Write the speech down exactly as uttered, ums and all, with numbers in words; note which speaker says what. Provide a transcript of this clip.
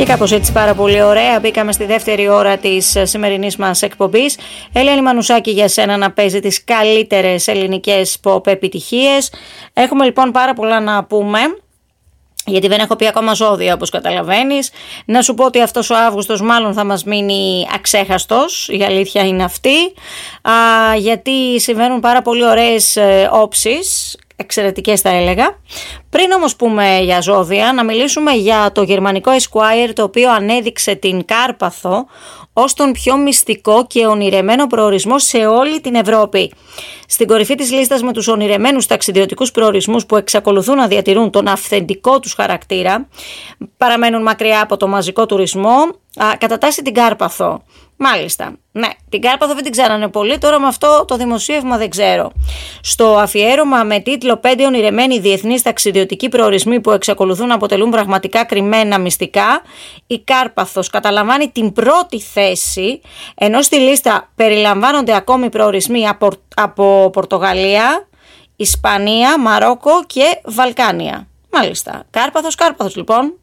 Speaker 1: Και κάπως έτσι πάρα πολύ ωραία μπήκαμε στη δεύτερη ώρα της σημερινής μας εκπομπής. Έλεα Λιμανουσάκη για σένα να παίζει τις καλύτερες ελληνικές pop επιτυχίες. Έχουμε λοιπόν πάρα πολλά να πούμε, γιατί δεν έχω πει ακόμα ζώδια όπως καταλαβαίνεις. Να σου πω ότι αυτός ο Αύγουστος μάλλον θα μας μείνει αξέχαστος, η αλήθεια είναι αυτή, α, γιατί συμβαίνουν πάρα πολύ ωραίες ε, όψεις, εξαιρετικές θα έλεγα. Πριν όμως πούμε για ζώδια, να μιλήσουμε για το γερμανικό Esquire, το οποίο ανέδειξε την Κάρπαθο ως τον πιο μυστικό και ονειρεμένο προορισμό σε όλη την Ευρώπη. Στην κορυφή της λίστας με τους ονειρεμένους ταξιδιωτικούς προορισμούς που εξακολουθούν να διατηρούν τον αυθεντικό τους χαρακτήρα, παραμένουν μακριά από το μαζικό τουρισμό, α, κατατάσσει την Κάρπαθο. Μάλιστα, ναι, την Κάρπαθο δεν την ξέρανε πολύ, τώρα με αυτό το δημοσίευμα δεν ξέρω. Στο αφιέρωμα με τίτλο πέντε ονειρεμένοι διεθνείς ταξιδιωτικοί προορισμοί που εξακολουθούν να αποτελούν πραγματικά κρυμμένα μυστικά, η Κάρπαθος καταλαμβάνει την πρώτη θέση, ενώ στη λίστα περιλαμβάνονται ακόμη προορισμοί από, από Πορτογαλία, Ισπανία, Μαρόκο και Βαλκάνια. Μάλιστα, Κάρπαθος, Κάρπαθος λοιπόν.